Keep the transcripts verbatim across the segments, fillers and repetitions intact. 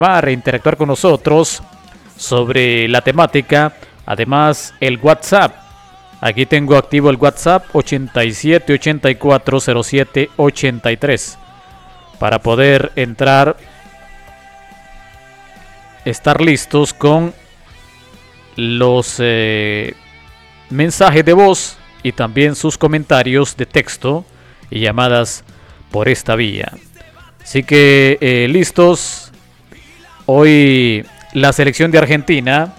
para interactuar con nosotros sobre la temática. Además, el WhatsApp. Aquí tengo activo el WhatsApp ochenta y siete ochenta y cuatro cero siete ochenta y tres para poder entrar, estar listos con los eh, mensajes de voz y también sus comentarios de texto y llamadas por esta vía. Así que eh, listos. Hoy la selección de Argentina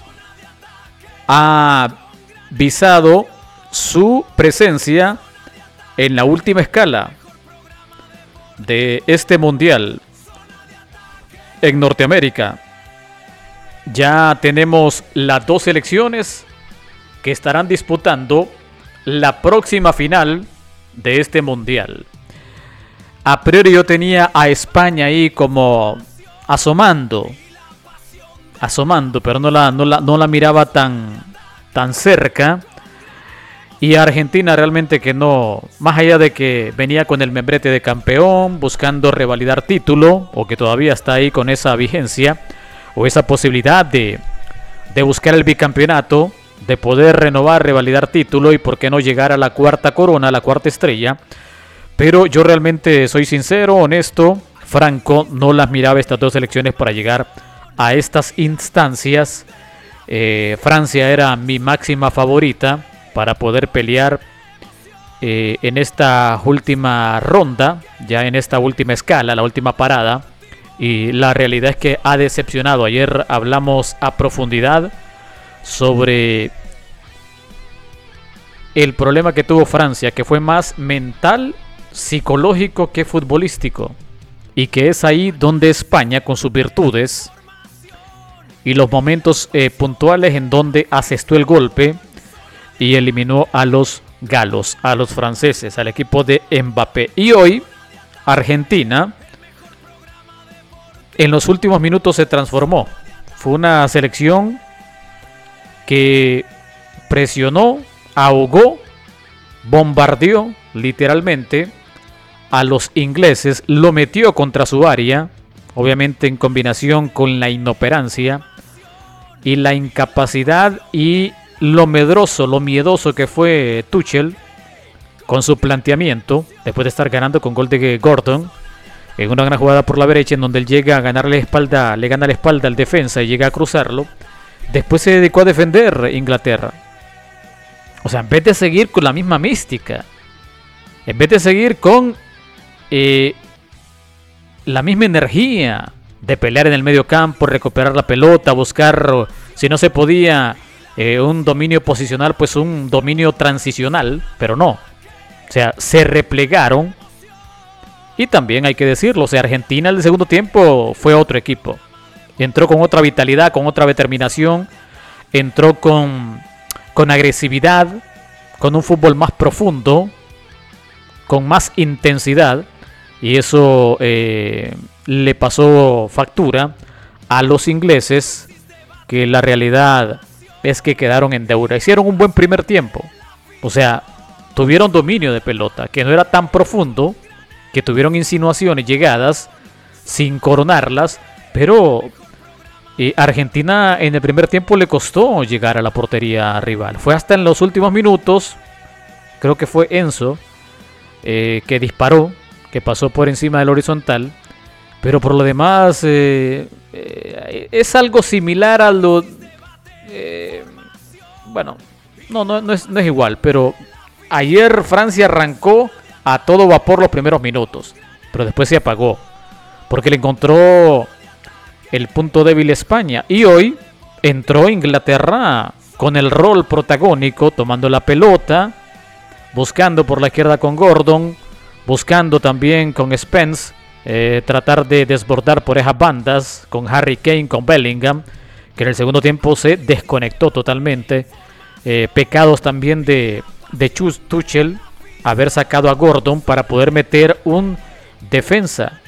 ha visado su presencia en la última escala de este mundial en Norteamérica. Ya tenemos las dos selecciones que estarán disputando la próxima final de este mundial. A priori yo tenía a España ahí como asomando, asomando, pero no la, no la, no la miraba tan, tan cerca. Y a Argentina realmente que no, más allá de que venía con el membrete de campeón, buscando revalidar título, o que todavía está ahí con esa vigencia, o esa posibilidad de, de buscar el bicampeonato, de poder renovar, revalidar título y por qué no llegar a la cuarta corona, a la cuarta estrella. Pero yo realmente soy sincero, honesto, franco, no las miraba estas dos selecciones para llegar a estas instancias. Eh, Francia era mi máxima favorita para poder pelear eh, en esta última ronda, ya en esta última escala, la última parada. Y la realidad es que ha decepcionado. Ayer hablamos a profundidad sobre el problema que tuvo Francia, que fue más mental, psicológico que futbolístico. Y que es ahí donde España, con sus virtudes y los momentos eh, puntuales en donde asestó el golpe y eliminó a los galos, a los franceses, al equipo de Mbappé. Y hoy, Argentina, en los últimos minutos se transformó. Fue una selección que presionó, ahogó, bombardeó literalmente a los ingleses, lo metió contra su área, obviamente en combinación con la inoperancia y la incapacidad y lo medroso, lo miedoso que fue Tuchel con su planteamiento, después de estar ganando con gol de Gordon, en una gran jugada por la derecha en donde él llega a ganarle espalda, le gana la espalda al defensa y llega a cruzarlo. Después se dedicó a defender Inglaterra. O sea, en vez de seguir con la misma mística, en vez de seguir con eh, la misma energía de pelear en el medio campo, recuperar la pelota, buscar, si no se podía, eh, un dominio posicional, pues un dominio transicional, pero no. O sea, se replegaron. Y también hay que decirlo, o sea, Argentina en el segundo tiempo fue otro equipo. Entró con otra vitalidad, con otra determinación, entró con, con agresividad, con un fútbol más profundo, con más intensidad, y eso eh, le pasó factura a los ingleses, que la realidad es que quedaron en deuda. Hicieron un buen primer tiempo, o sea, tuvieron dominio de pelota, que no era tan profundo, que tuvieron insinuaciones, llegadas, sin coronarlas, pero eh, Argentina en el primer tiempo le costó llegar a la portería rival. Fue hasta en los últimos minutos, creo que fue Enzo, eh, que disparó, que pasó por encima del horizontal, pero por lo demás eh, eh, es algo similar a lo... Eh, bueno, no, no, no, es, no es igual, pero ayer Francia arrancó a todo vapor los primeros minutos, pero después se apagó porque le encontró el punto débil a España. Y hoy entró Inglaterra con el rol protagónico, tomando la pelota, buscando por la izquierda con Gordon, buscando también con Spence, eh, tratar de desbordar por esas bandas con Harry Kane, con Bellingham, que en el segundo tiempo se desconectó totalmente. Eh, pecados también de, de Tuchel, haber sacado a Gordon para poder meter un defensa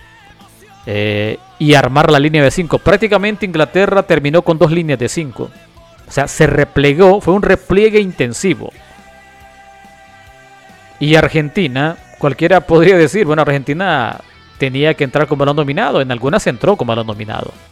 eh, y armar la línea de cinco. Prácticamente Inglaterra terminó con dos líneas de cinco. O sea, se replegó, fue un repliegue intensivo. Y Argentina, cualquiera podría decir, bueno, Argentina tenía que entrar como balón nominado. En algunas entró como balón nominado.